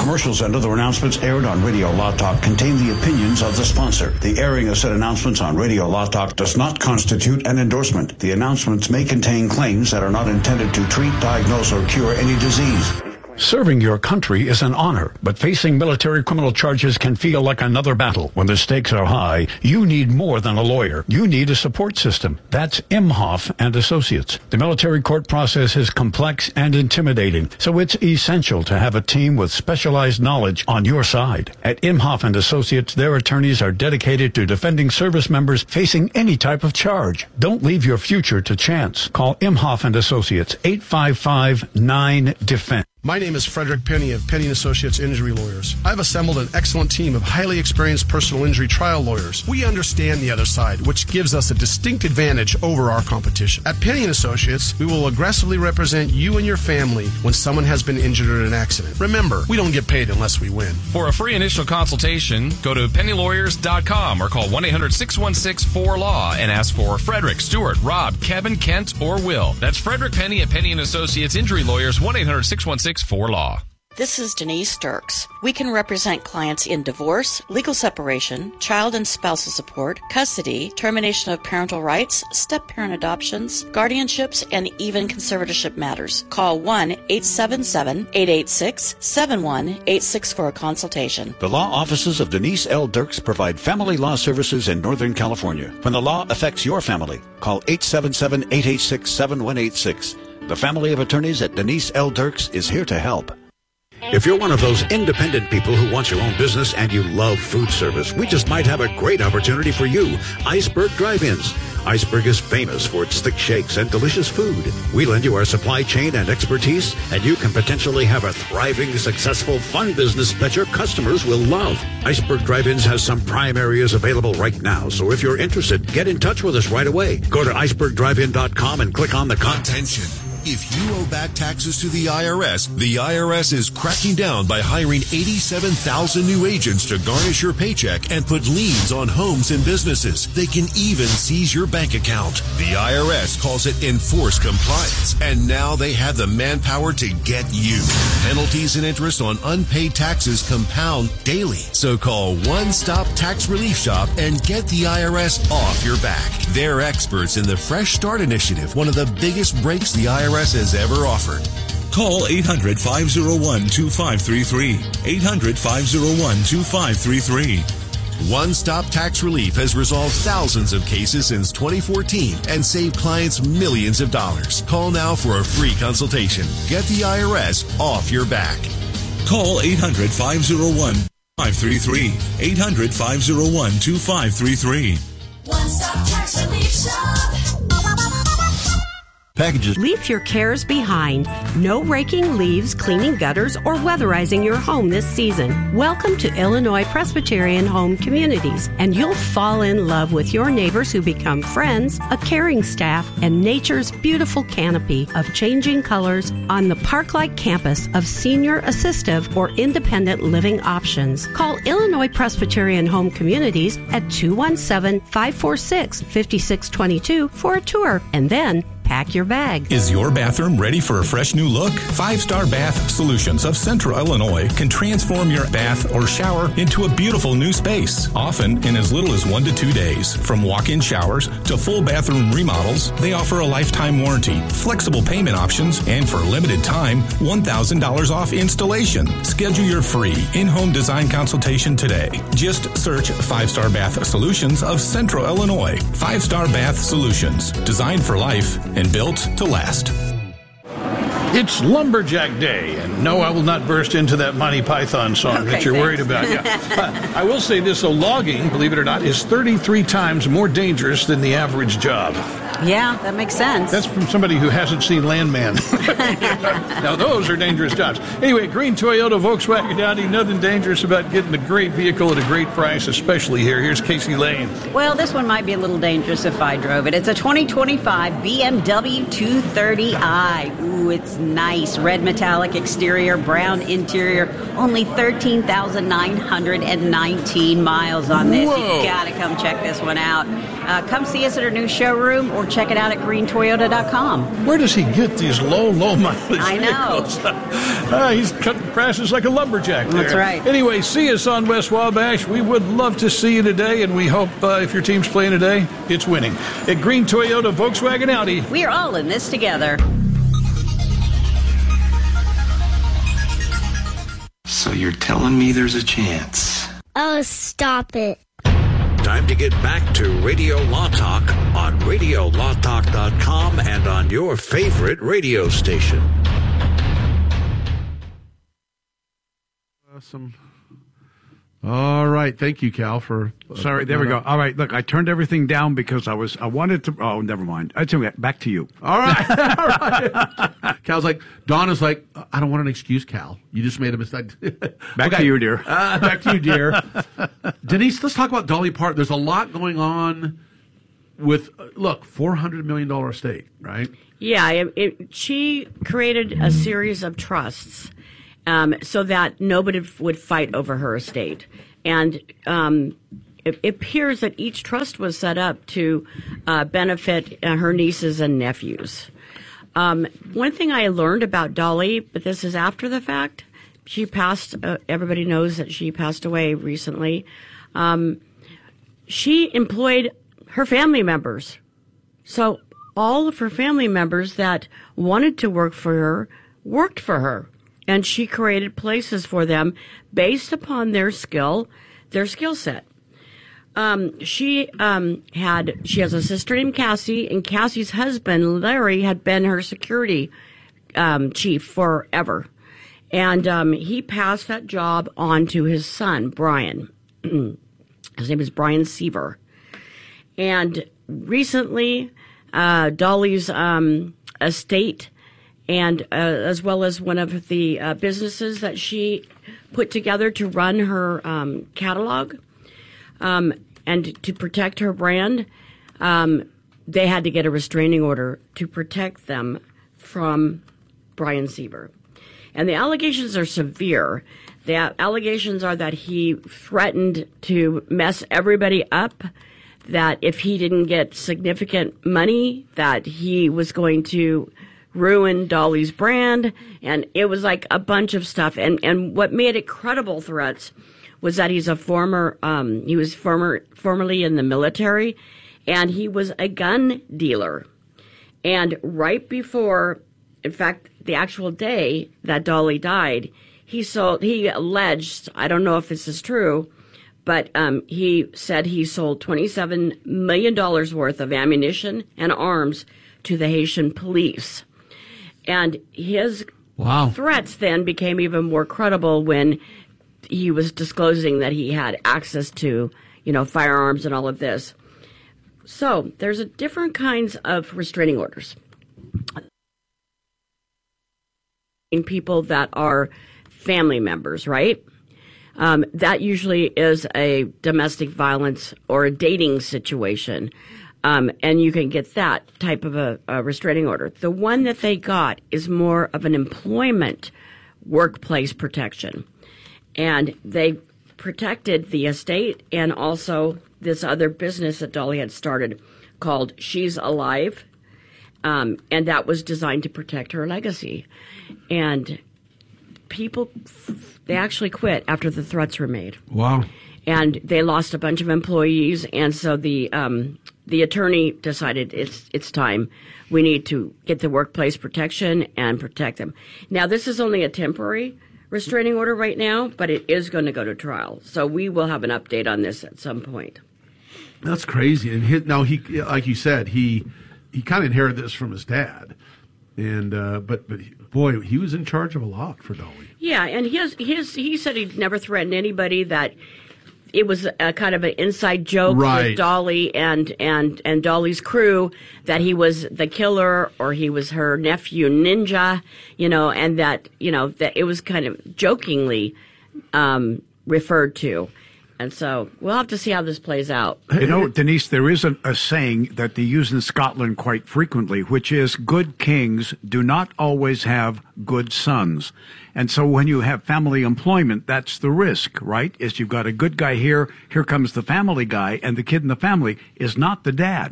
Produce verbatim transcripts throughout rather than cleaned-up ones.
Commercials and other announcements aired on Radio Law Talk contain the opinions of the sponsor. The airing of said announcements on Radio Law Talk does not constitute an endorsement. The announcements may contain claims that are not intended to treat, diagnose, or cure any disease. Serving your country is an honor, but facing military criminal charges can feel like another battle. When the stakes are high, you need more than a lawyer. You need a support system. That's Imhoff and Associates. The military court process is complex and intimidating, so it's essential to have a team with specialized knowledge on your side. At Imhoff and Associates, their attorneys are dedicated to defending service members facing any type of charge. Don't leave your future to chance. Call Imhoff and Associates, eight five five nine defend. My name is Frederick Penny of Penny and Associates Injury Lawyers. I've assembled an excellent team of highly experienced personal injury trial lawyers. We understand the other side, which gives us a distinct advantage over our competition. At Penny and Associates, we will aggressively represent you and your family when someone has been injured in an accident. Remember, we don't get paid unless we win. For a free initial consultation, go to penny lawyers dot com or call one eight hundred six one six four law and ask for Frederick, Stuart, Rob, Kevin, Kent, or Will. That's Frederick Penny at Penny and Associates Injury Lawyers, one eight hundred six one six four law. This is Denise Dirks. We can represent clients in divorce, legal separation, child and spousal support, custody, termination of parental rights, step-parent adoptions, guardianships, and even conservatorship matters. Call one eight seven seven, eight eight six, seven one eight six for a consultation. The law offices of Denise L. Dirks provide family law services in Northern California. When the law affects your family, call eight seven seven, eight eight six, seven one eight six. The family of attorneys at Denise L. Dirks is here to help. If you're one of those independent people who wants your own business and you love food service, we just might have a great opportunity for you. Iceberg Drive-Ins. Iceberg is famous for its thick shakes and delicious food. We lend you our supply chain and expertise, and you can potentially have a thriving, successful, fun business that your customers will love. Iceberg Drive-Ins has some prime areas available right now, so if you're interested, get in touch with us right away. Go to iceberg drive in dot com and click on the contact. Attention. If you owe back taxes to the I R S, the I R S is cracking down by hiring eighty-seven thousand new agents to garnish your paycheck and put liens on homes and businesses. They can even seize your bank account. The I R S calls it enforced compliance, and now they have the manpower to get you. Penalties and interest on unpaid taxes compound daily. So call One Stop Tax Relief Shop and get the I R S off your back. They're experts in the Fresh Start Initiative, one of the biggest breaks the I R S has ever offered. Call eight hundred, five oh one, two five three three. eight hundred, five oh one, two five three three. One Stop Tax Relief has resolved thousands of cases since twenty fourteen and saved clients millions of dollars. Call now for a free consultation. Get the I R S off your back. Call eight hundred, five oh one, two five three three. eight hundred, five oh one, two five three three. One Stop Tax Relief Shop. Packages. Leave your cares behind. No raking leaves, cleaning gutters, or weatherizing your home this season. Welcome to Illinois Presbyterian Home Communities, and you'll fall in love with your neighbors who become friends, a caring staff, and nature's beautiful canopy of changing colors on the park-like campus of senior assistive or independent living options. Call Illinois Presbyterian Home Communities at two one seven, five four six, five six two two for a tour, and then pack your bag. Is your bathroom ready for a fresh new look? Five Star Bath Solutions of Central Illinois can transform your bath or shower into a beautiful new space, often in as little as one to two days. From walk-in showers to full bathroom remodels, they offer a lifetime warranty, flexible payment options, and for a limited time, one thousand dollars off installation. Schedule your free in-home design consultation today. Just search Five Star Bath Solutions of Central Illinois. Five Star Bath Solutions, designed for life and built to last. It's Lumberjack Day, and no, I will not burst into that Monty Python song okay, that you're thanks. worried about. Yeah. uh, I will say this, though, logging, believe it or not, is thirty-three times more dangerous than the average job. Yeah, that makes sense. That's from somebody who hasn't seen Landman. Now, those are dangerous jobs. Anyway, Green Toyota, Volkswagen Audi, nothing dangerous about getting a great vehicle at a great price, especially here. Here's Casey Lane. Well, this one might be a little dangerous if I drove it. It's a twenty twenty-five B M W two thirty i. Ooh, it's nice. Red metallic exterior, brown interior. Only thirteen thousand nine hundred nineteen miles on this. Whoa. You gotta come check this one out. Uh, come see us at our new showroom or check it out at green toyota dot com. Where does he get these low, low mileage I know. vehicles? uh, he's cutting prices like a lumberjack there. That's right. Anyway, see us on West Wabash. We would love to see you today, and we hope uh, if your team's playing today, it's winning. At Green Toyota, Volkswagen, Audi. We are all in this together. So you're telling me there's a chance? Oh, stop it. Time to get back to Radio Law Talk on radio law talk dot com and on your favorite radio station. Awesome. All right. Thank you, Cal, for... Uh, Sorry, there we go. All right, look, I turned everything down because I was, I wanted to, oh, never mind. It's okay. Back to you. All right. All right. Cal's like, Donna's like, I don't want an excuse, Cal. You just made a mistake. Back to you, dear. Uh, back to you, dear. Denise, let's talk about Dolly Parton. There's a lot going on with, uh, look, four hundred million dollars estate, right? Yeah, it, it, she created a series of trusts um, so that nobody would fight over her estate. And um, it, it appears that each trust was set up to uh, benefit uh, her nieces and nephews. Um, one thing I learned about Dolly, but this is after the fact, she passed, uh, everybody knows that she passed away recently. Um, she employed her family members. So all of her family members that wanted to work for her worked for her. And she created places for them based upon their skill, their skill set. Um, she um, had she has a sister named Cassie, and Cassie's husband Larry had been her security um, chief forever, and um, he passed that job on to his son Brian. His name is Brian Seaver, and recently uh, Dolly's um, estate, and uh, as well as one of the uh, businesses that she put together to run her um, catalog. Um, and to protect her brand, um, they had to get a restraining order to protect them from Brian Seaver. And the allegations are severe. The allegations are that he threatened to mess everybody up, that if he didn't get significant money, that he was going to ruin Dolly's brand. And it was like a bunch of stuff. And, and what made it credible threats was that he's a former, um, he was former, formerly in the military, and he was a gun dealer. And right before, in fact, the actual day that Dolly died, he sold, he alleged, I don't know if this is true, but um, he said he sold twenty-seven million dollars worth of ammunition and arms to the Haitian police. And his wow. threats then became even more credible when he was disclosing that he had access to, you know, firearms and all of this. So there's a different kinds of restraining orders. In people that are family members, right? Um, that usually is a domestic violence or a dating situation. Um, and you can get that type of a, a restraining order. The one that they got is more of an employment workplace protection. And they protected the estate and also this other business that Dolly had started called She's Alive. Um, and that was designed to protect her legacy. And people, they actually quit after the threats were made. Wow. And they lost a bunch of employees. And so the um, the attorney decided it's it's time. We need to get the workplace protection and protect them. Now, this is only a temporary restraining order right now, but it is going to go to trial. So we will have an update on this at some point. That's crazy. And his, now he, like you said, he he kind of inherited this from his dad, and uh, but but he, boy, he was in charge of a lot for Dolly. Yeah, and his his he said he'd never threatened anybody. That it was a kind of an inside joke right. with Dolly and and and Dolly's crew, that he was the killer or he was her nephew Ninja, you know, and that you know that it was kind of jokingly um, referred to. And so we'll have to see how this plays out. You know, Denise, there is a, a saying that they use in Scotland quite frequently, which is good kings do not always have good sons. And so when you have family employment, that's the risk, right? Is you've got a good guy here, here comes the family guy, and the kid in the family is not the dad.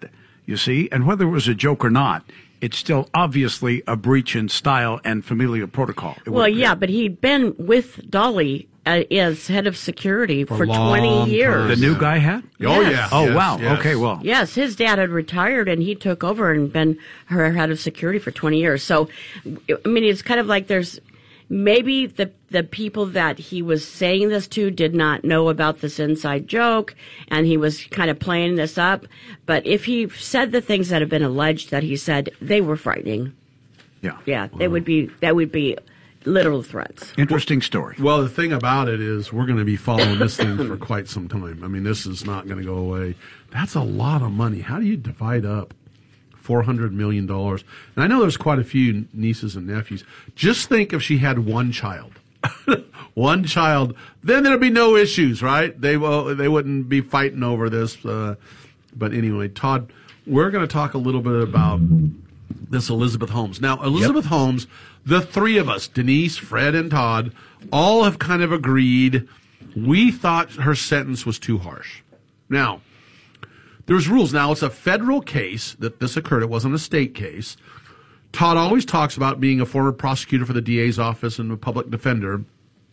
you see, and whether it was a joke or not, it's still obviously a breach in style and familial protocol. It Well, would- yeah, but he'd been with Dolly uh, as head of security for, For a long twenty years. the new guy had? Oh, Yes. yeah. Oh, Yes, wow. yes. Okay, well. Yes, his dad had retired and he took over and been her head of security for twenty years. So, I mean, it's kind of like there's maybe the the people that he was saying this to did not know about this inside joke and he was kind of playing this up. But if he said the things that have been alleged that he said, they were frightening. Yeah. Yeah, they would be, that would be literal threats. Interesting story. Well, the thing about it is we're going to be following this thing for quite some time. I mean, this is not going to go away. That's a lot of money. How do you divide up four hundred million dollars? And I know there's quite a few nieces and nephews. Just think if she had one child. One child, then there'd be no issues, right? They will, they wouldn't be fighting over this. Uh, but anyway, Todd, we're going to talk a little bit about this Elizabeth Holmes. Now, Elizabeth yep. Holmes, the three of us, Denise, Fred, and Todd, all have kind of agreed. We thought her sentence was too harsh. Now, there's rules. Now, it's a federal case that this occurred. It wasn't a state case. Todd always talks about being a former prosecutor for the D A's office and a public defender,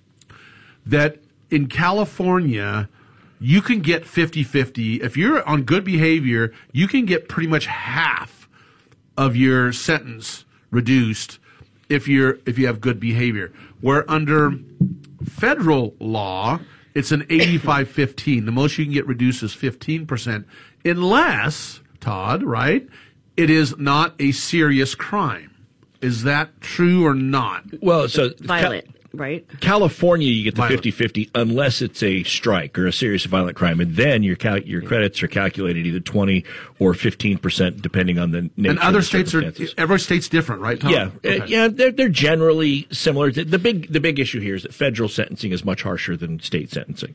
that in California, you can get fifty-fifty. If you're on good behavior, you can get pretty much half of your sentence reduced if you're if you have good behavior. Where under federal law, it's an eighty-five fifteen. The most you can get reduced is fifteen percent, unless, Todd, right, it is not a serious crime. Is that true or not? Well, so Violent, right? California, you get the Violent. fifty-fifty unless it's a strike or a serious violent crime, and then your cal- your credits are calculated either twenty or fifteen percent, depending on the nature. And other of the states are circumstances. every state's different, right, Tom? Yeah, Okay. uh, yeah, they're they're generally similar. The the big the big issue here is that federal sentencing is much harsher than state sentencing.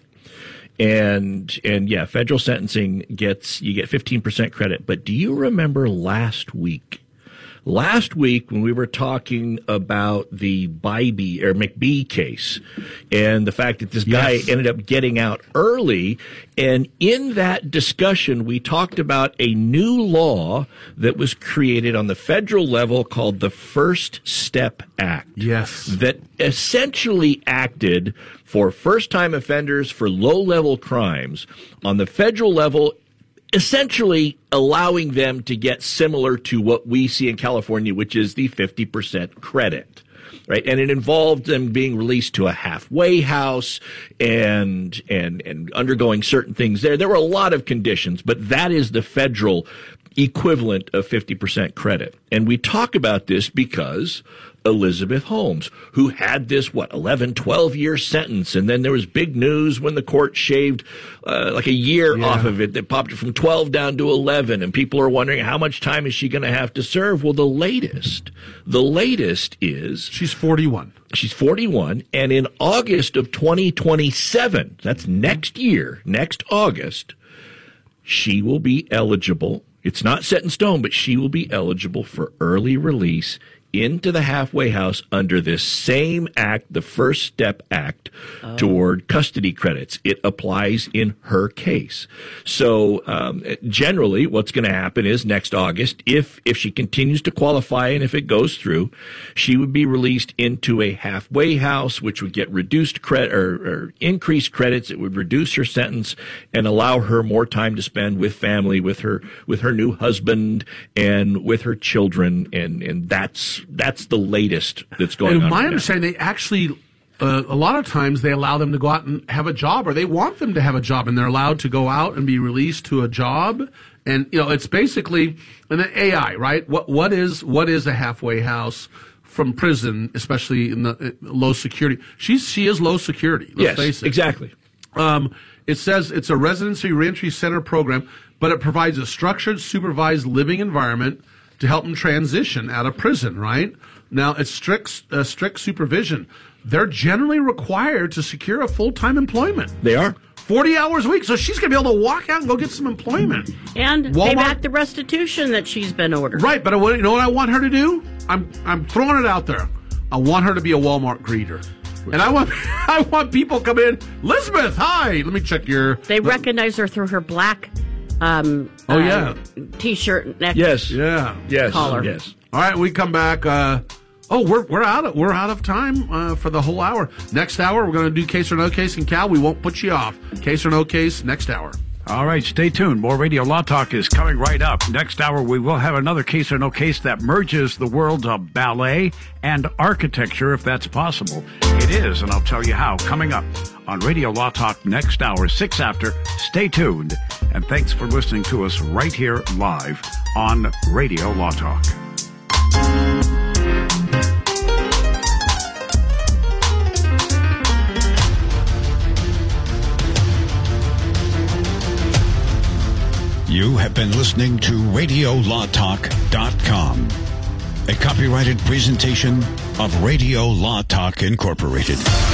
And and yeah, federal sentencing gets you get fifteen percent credit. But do you remember last week? Last week when we were talking about the Bybee or McBee case and the fact that this guy Yes. ended up getting out early, and in that discussion we talked about a new law that was created on the federal level called the First Step Act. Yes. That essentially acted for first-time offenders for low-level crimes on the federal level, essentially allowing them to get similar to what we see in California, which is the fifty percent credit. Right. And it involved them being released to a halfway house and, and, and undergoing certain things there. There were a lot of conditions, but that is the federal equivalent of fifty percent credit. And we talk about this because Elizabeth Holmes, who had this, what, eleven, twelve year sentence. And then there was big news when the court shaved uh, like a year Yeah. off of it that popped it from twelve down to eleven. And people are wondering how much time is she going to have to serve? Well, the latest, the latest is She's forty-one. she's forty-one. And in August of twenty twenty-seven, that's next year, next August, she will be eligible. It's not set in stone, but she will be eligible for early release into the halfway house under this same act, the First Step Act, oh. toward custody credits. It applies in her case. So um, generally what's going to happen is next August, if if she continues to qualify and if it goes through, she would be released into a halfway house, which would get reduced credit or, or increased credits. It would reduce her sentence and allow her more time to spend with family, with her with her new husband and with her children, and and that's That's the latest that's going and on. My right understanding, they actually, uh, a lot of times they allow them to go out and have a job, or they want them to have a job, and they're allowed to go out and be released to a job. And you know, it's basically an A I, right? What what is what is a halfway house from prison, especially in the uh, low security? She's she is low security. Let's yes, face it. exactly. Um, it says it's a residency reentry center program, but it provides a structured, supervised living environment to help them transition out of prison, right? Now, it's strict uh, strict supervision. They're generally required to secure a full-time employment. They are. forty hours a week, so she's going to be able to walk out and go get some employment. And Walmart- pay back the restitution that she's been ordered. Right, but I, you know what I want her to do? I'm I'm throwing it out there. I want her to be a Walmart greeter. And I want I want people come in, Elizabeth, hi, let me check your... They recognize her through her black... Um, Oh, yeah. T-shirt, neck. Yes. Yeah. Yes. Collar. Yes. All right, we come back. Uh, oh, we're we're out of we're out of time uh, for the whole hour. Next hour, we're going to do case or no case, and Cal, we won't put you off. Case or no case next hour. All right, stay tuned. More Radio Law Talk is coming right up. Next hour, we will have another case or no case that merges the worlds of ballet and architecture, if that's possible. It is, and I'll tell you how. Coming up on Radio Law Talk next hour, six after. Stay tuned, and thanks for listening to us right here live on Radio Law Talk. You have been listening to radio law talk dot com, a copyrighted presentation of Radio Law Talk Incorporated.